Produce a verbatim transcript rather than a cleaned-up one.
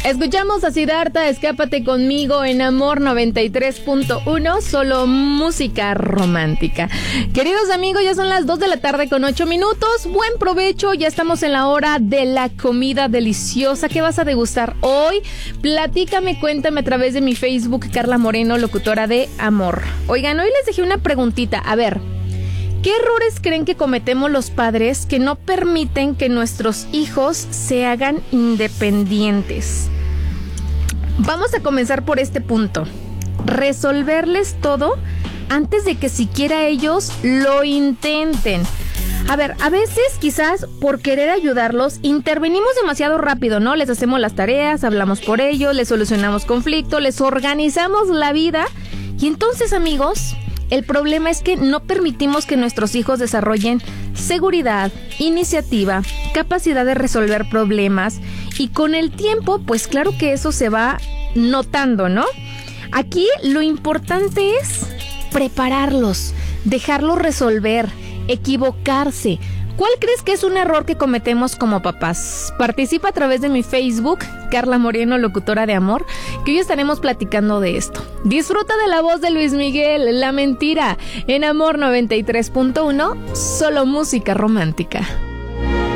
Escuchamos a Siddhartha, Escápate conmigo en Amor noventa y tres punto uno, solo música romántica. Queridos amigos, ya son las dos de la tarde con ocho minutos. Buen provecho, ya estamos en la hora de la comida deliciosa. ¿Qué vas a degustar hoy? Platícame, cuéntame a través de mi Facebook, Carla Moreno, locutora de Amor. Oigan, hoy les dejé una preguntita. A ver, ¿qué errores creen que cometemos los padres que no permiten que nuestros hijos se hagan independientes? Vamos a comenzar por este punto. Resolverles todo antes de que siquiera ellos lo intenten. A ver, a veces quizás por querer ayudarlos intervenimos demasiado rápido, ¿no? Les hacemos las tareas, hablamos por ellos, les solucionamos conflictos, les organizamos la vida. Y entonces, amigos, el problema es que no permitimos que nuestros hijos desarrollen seguridad, iniciativa, capacidad de resolver problemas, y con el tiempo, pues claro que eso se va notando, ¿no? Aquí lo importante es prepararlos, dejarlos resolver, equivocarse. ¿Cuál crees que es un error que cometemos como papás? Participa a través de mi Facebook, Carla Moreno, locutora de Amor, que hoy estaremos platicando de esto. Disfruta de la voz de Luis Miguel, La Mentira, en Amor noventa y tres punto uno, solo música romántica.